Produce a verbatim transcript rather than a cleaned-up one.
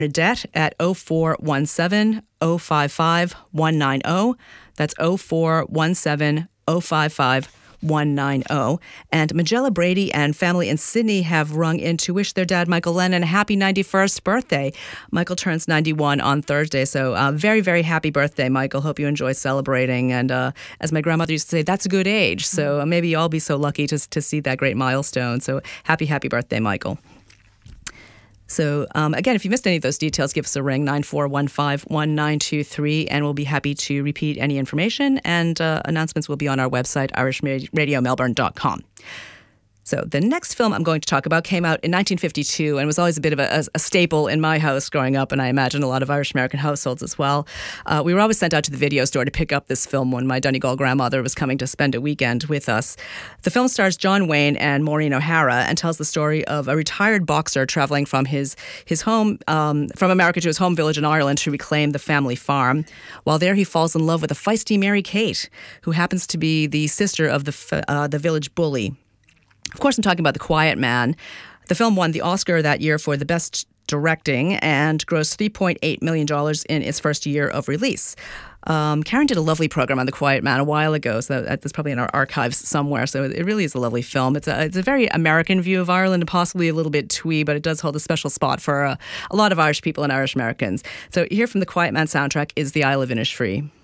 Bernadette at oh four one seven, oh five five, one nine oh. That's oh four one seven, oh five five, one nine oh. And Magella Brady and family in Sydney have rung in to wish their dad, Michael Lennon, a happy ninety-first birthday. Michael turns ninety-one on Thursday, so uh, very, very happy birthday, Michael. Hope you enjoy celebrating. And uh, as my grandmother used to say, that's a good age. So uh, maybe you'll all be so lucky to, to see that great milestone. So happy, happy birthday, Michael. So, um, again, if you missed any of those details, give us a ring, nine four one five, one nine two three, and we'll be happy to repeat any information. And uh, announcements will be on our website, irish radio melbourne dot com. So the next film I'm going to talk about came out in nineteen fifty-two and was always a bit of a, a staple in my house growing up, and I imagine a lot of Irish-American households as well. Uh, we were always sent out to the video store to pick up this film when my Donegal grandmother was coming to spend a weekend with us. The film stars John Wayne and Maureen O'Hara and tells the story of a retired boxer traveling from his, his home, um, from America to his home village in Ireland to reclaim the family farm. While there, he falls in love with a feisty Mary Kate, who happens to be the sister of the, uh, the village bully. Of course, I'm talking about The Quiet Man. The film won the Oscar that year for the best directing and grossed three point eight million dollars in its first year of release. Um, Karen did a lovely program on The Quiet Man a while ago, so that's probably in our archives somewhere. So it really is a lovely film. It's a, it's a very American view of Ireland and possibly a little bit twee, but it does hold a special spot for uh, a lot of Irish people and Irish Americans. So here from The Quiet Man soundtrack is The Isle of Innisfree.